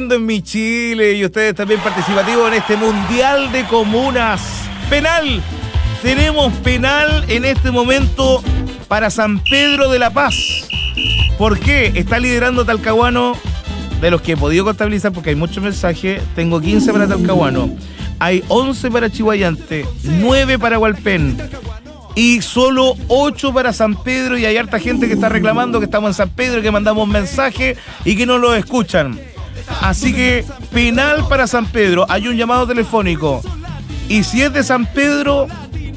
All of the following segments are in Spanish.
lindo en mi Chile y ustedes también participativos en este Mundial de Comunas. Penal. Tenemos penal en este momento para San Pedro de la Paz. ¿Por qué? Está liderando Talcahuano. De los que he podido contabilizar, porque hay muchos mensajes, tengo 15 para Talcahuano. Hay 11 para Chihuayante, 9 para Hualpén y solo 8 para San Pedro, y hay harta gente que está reclamando que estamos en San Pedro y que mandamos mensajes y que no lo escuchan. Así que penal para San Pedro, hay un llamado telefónico y si es de San Pedro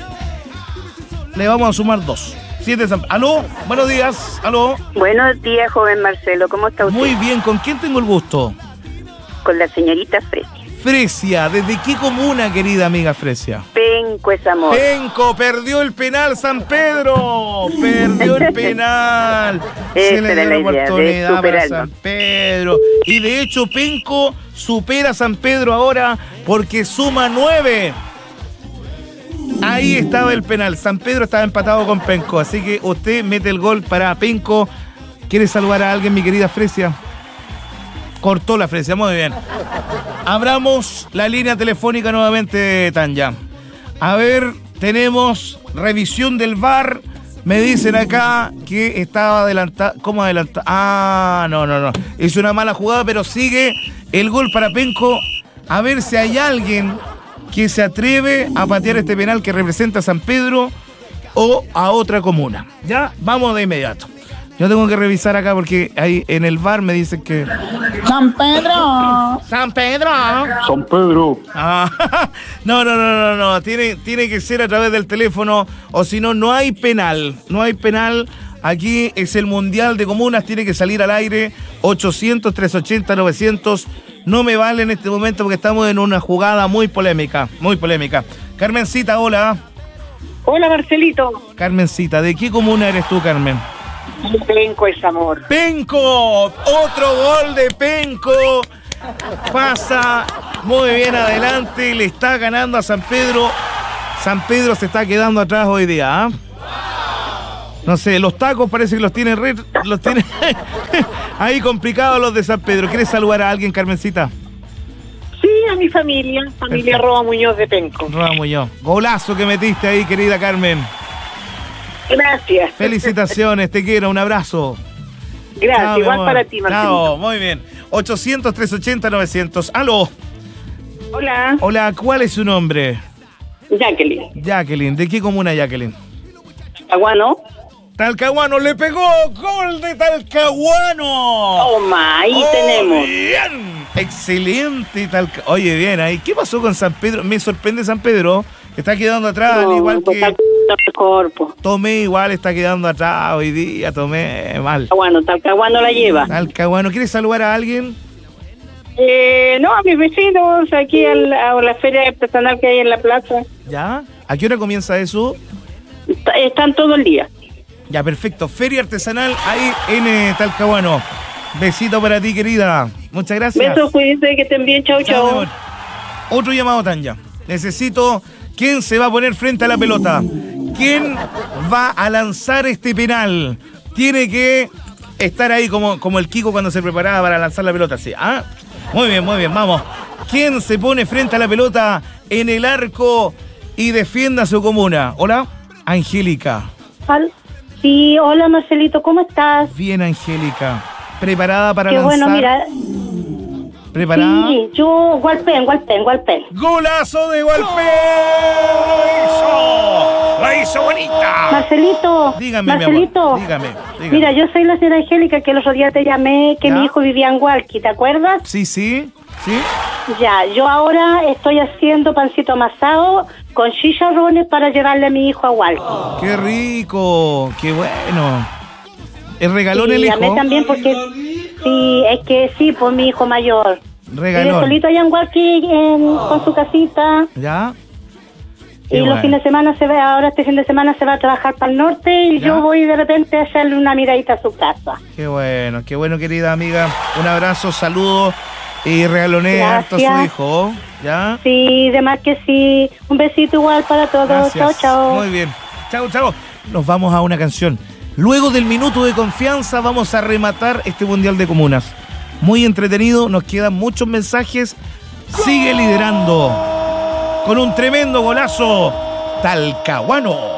le vamos a sumar 2. Si es de San... ¿Aló? Buenos días. ¿Aló? Buenos días, joven Marcelo, ¿cómo está usted? Muy bien, ¿con quién tengo el gusto? Con la señorita Fresia. Fresia, ¿desde qué comuna, querida amiga Fresia? Penco es amor. Penco, perdió el penal San Pedro. Perdió el penal. Se le dio la oportunidad para San Pedro. Y de hecho Penco supera a San Pedro ahora porque suma 9. Ahí estaba el penal. San Pedro estaba empatado con Penco. Así que usted mete el gol para Penco. ¿Quiere saludar a alguien, mi querida Fresia? Cortó la Fresia, muy bien. Abramos la línea telefónica nuevamente, Tanya. A ver, tenemos revisión del VAR. Me dicen acá que estaba adelantado. ¿Cómo adelantado? Ah, no. Hizo una mala jugada, pero sigue el gol para Penco. A ver si hay alguien que se atreve a patear este penal que representa a San Pedro o a otra comuna. Ya, vamos de inmediato. Yo tengo que revisar acá porque ahí en el VAR me dicen que... ¡San Pedro! ¡San Pedro! ¡San Pedro! Ah, no. Tiene que ser a través del teléfono o si no, no hay penal. No hay penal. Aquí es el Mundial de Comunas. Tiene que salir al aire 800-380-900. No me vale en este momento porque estamos en una jugada muy polémica. Muy polémica. Carmencita, hola. Hola, Marcelito. Carmencita, ¿de qué comuna eres tú, Carmen? Penco es amor. ¡Penco! Otro gol de Penco. Pasa muy bien adelante. Le está ganando a San Pedro. San Pedro se está quedando atrás hoy día. No sé, los tacos parece que los tiene ahí complicados los de San Pedro. ¿Quieres saludar a alguien, Carmencita? Sí, a mi familia. Familia Roa Muñoz de Penco. Roa Muñoz. Golazo que metiste ahí, querida Carmen. Gracias. Felicitaciones, te quiero, un abrazo. Gracias, Chao, igual para ti, Marcelito. Chao, muy bien. 800-380-900. ¡Aló! Hola. Hola, ¿cuál es su nombre? Jacqueline. Jacqueline, ¿de qué comuna, Jacqueline? Aguano. Talcahuano, le pegó, gol de Talcahuano. Toma, ahí tenemos. Bien, excelente Oye, bien, ahí, ¿qué pasó con San Pedro? Me sorprende San Pedro, está quedando atrás, al igual que... Tomé igual, está quedando atrás hoy día, Tomé mal. Bueno, Talcahuano la lleva. Talcahuano, ¿quieres saludar a alguien? No, a mis vecinos, aquí a la feria artesanal que hay en la plaza. ¿Ya? ¿A qué hora comienza eso? Están todo el día. Ya, perfecto. Feria artesanal ahí en Talcahuano. Besito para ti, querida. Muchas gracias. Besos, cuídense, que estén bien. Chau, chau. Otro llamado, Tanya. Necesito... ¿Quién se va a poner frente a la pelota? ¿Quién va a lanzar este penal? Tiene que estar ahí como el Kiko cuando se preparaba para lanzar la pelota. ¿Sí? ¿Ah? Muy bien, vamos. ¿Quién se pone frente a la pelota en el arco y defienda a su comuna? Hola, Angélica. Sí, hola Marcelito, ¿cómo estás? Bien, Angélica. ¿Preparada para Qué lanzar? Bueno, mira. ¿Preparada? Sí, yo, Hualpén. ¡Golazo de Hualpén! ¡La hizo bonita! Marcelito. Dígame, Marcelito. mi amor. Dígame. Mira, yo soy la señora Angélica que el otro día te llamé, que ¿Ya? mi hijo vivía en Hualqui, ¿te acuerdas? Sí. Ya, yo ahora estoy haciendo pancito amasado con chicharrones para llevarle a mi hijo a Hualqui. ¡Qué rico! ¡Qué bueno! ¿El regalón el hijo? Y a mí también porque... Sí, es que sí, pues mi hijo mayor. Regalón. Vive solito allá en Hualqui con su casita. ¿Ya? Y los fines de semana ahora este fin de semana se va a trabajar para el norte y ¿Ya? yo voy de repente a hacerle una miradita a su casa. Qué bueno, querida amiga. Un abrazo, saludo y regaloné harto a su hijo. ¿Ya? Sí, de más que sí. Un besito igual para todos. Gracias. Chao. Muy bien. Chao. Nos vamos a una canción. Luego del minuto de confianza vamos a rematar este Mundial de Comunas. Muy entretenido, nos quedan muchos mensajes. Sigue liderando con un tremendo golazo Talcahuano.